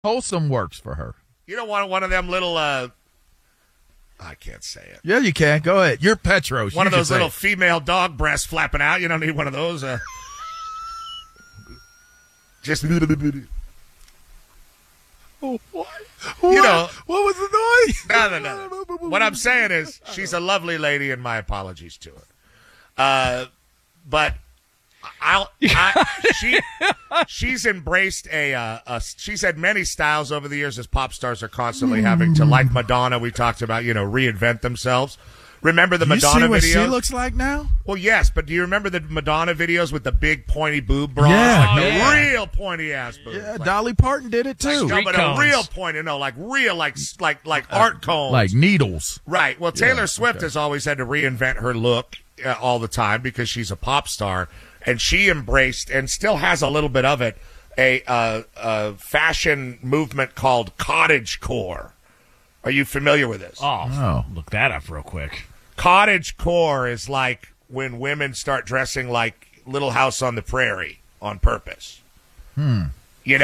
Wholesome works for her. You don't want one of them little. I can't say it. Yeah, you can. Go ahead. You're Petros. One of those little female dog breasts flapping out. You don't need one of those. Just. Oh, what? You know. What was the noise? No. What I'm saying is, she's a lovely lady, and my apologies to her. But she's embraced she's had many styles over the years, as pop stars are constantly having to, like Madonna, we talked about, reinvent themselves. Remember the Madonna videos? You see what she looks like now? Well, yes, but do you remember the Madonna videos with the big pointy boob bras? Yeah. Like the real pointy ass boobs. Yeah, like, Dolly Parton did it too. No, but a real pointy, like real, like art cones. Like needles. Right. Well, Taylor Swift has always had to reinvent her look all the time because she's a pop star, and she embraced and still has a little bit of it, a fashion movement called cottagecore. Are you familiar with this? Oh, look that up real quick. Cottagecore is like when women start dressing like Little House on the Prairie on purpose. And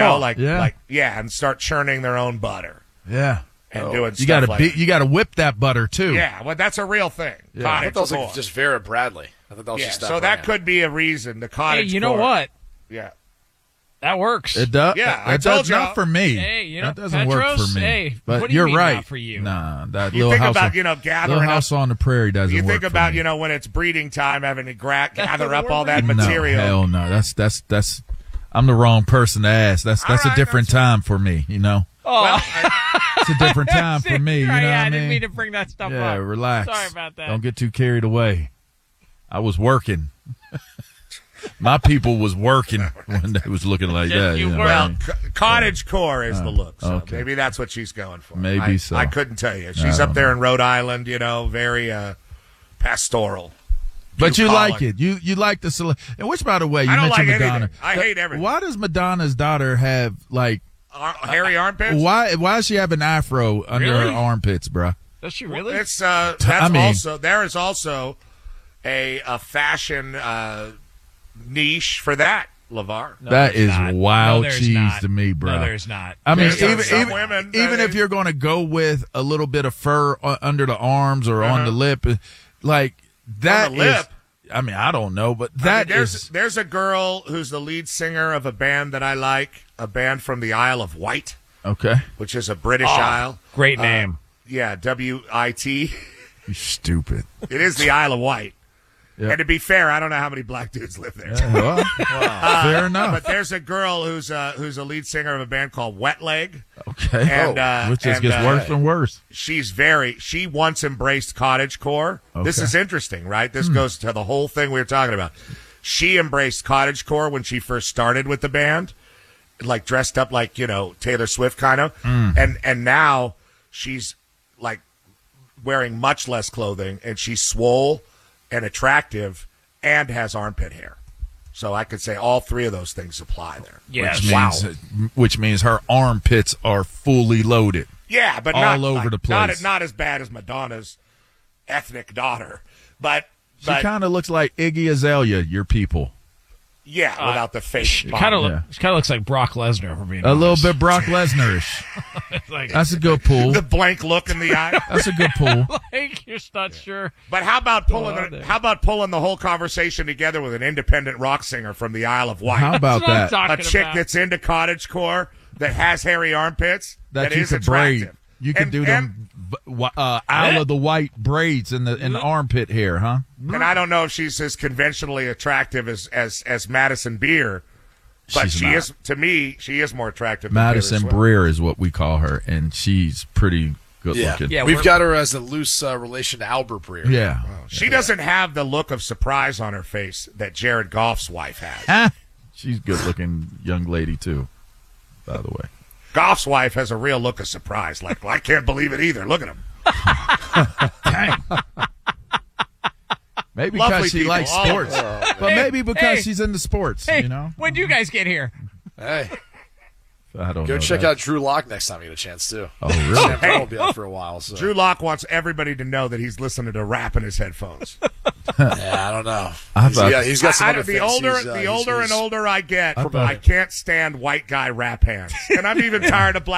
start churning their own butter. Yeah. And doing stuff like you got to whip that butter too. Yeah, well, that's a real thing. Yeah. I thought that was like just Vera Bradley. I thought that was just that so brand. that could be a reason. The cottagecore. Hey, you know what? Yeah. That works. It does. Yeah, it does not for me. Hey, that doesn't Petros, work for me. Hey, but what do you you're mean right. Not for you? Nah, that You little think house about gathering Little House on the Prairie doesn't work. You think about for me. when it's breeding time, having to gather up all that material. No, hell no. That's. I'm the wrong person to ask. That's a different time for me. Oh. Well, it's a different time for me. You know what I mean? I didn't mean to bring that stuff up. Yeah, relax. Sorry about that. Don't get too carried away. I was working. My people was working when they was looking like that. You were. Well, cottagecore is the look. So okay. maybe that's what she's going for. Maybe so. I couldn't tell you. She's up there in Rhode Island, very pastoral. But you like it. You like the and which, by the way, you I don't mentioned like Madonna. anything. I hate everything. Why does Madonna's daughter have hairy armpits? Why does she have an afro under her armpits, bruh? Does she really? It's there is also a fashion niche for that, LeVar. No, that is not. wild No, cheese not. to me, bro. No, there's not. I mean, even if you're going to go with a little bit of fur under the arms or on the lip, like that on the lip. I mean, I don't know, but there's a girl who's the lead singer of a band that I like, a band from the Isle of Wight. Okay. Which is a British isle. Great name. Yeah, W-I-T. You stupid. It is the Isle of Wight. Yep. And to be fair, I don't know how many black dudes live there. Fair enough. But there's a girl who's a lead singer of a band called Wet Leg. Okay. And, which just gets worse and worse. She once embraced cottagecore. Okay. This is interesting, right? This goes to the whole thing we were talking about. She embraced cottagecore when she first started with the band, like dressed up like, Taylor Swift kind of. And now she's like wearing much less clothing, and she's swole and attractive and has armpit hair. So I could say all three of those things apply there. Yes. Which means her armpits are fully loaded. Yeah, but all over the place. Not as bad as Madonna's ethnic daughter, but she kind of looks like Iggy Azalea, your people. Yeah, without the face. She kind of looks like Brock Lesnar, for being a honest. little bit Brock Lesnar-ish. That's a good pull. The blank look in the eye. That's a good pull. Like, you're not sure. But how about pulling the whole conversation together with an independent rock singer from the Isle of Wight? How about that? A chick that's into cottagecore, that has hairy armpits, that you is could attractive. braid. You could do them Isle of the White braids in the armpit hair, huh? And I don't know if she's as conventionally attractive as Madison Beer, but she is, to me, she is more attractive than Madison Taylor Swift. Breer is what we call her, and she's pretty good looking. Yeah, we've got her as a loose relation to Albert Breer. Yeah. She doesn't have the look of surprise on her face that Jared Goff's wife has. She's a good looking young lady, too, by the way. Goff's wife has a real look of surprise. Like, well, I can't believe it either. Look at him. Dang. Maybe because she likes sports. But maybe because she's into sports, When do you guys get here? Hey. I don't know. Go check out Drew Lock next time you get a chance, too. Oh, really? Sam will be on for a while. So. Drew Lock wants everybody to know that he's listening to rap in his headphones. Yeah, I don't know. He's got some other the things. older and older I get, I can't stand white guy rap hands, and I'm even tired of black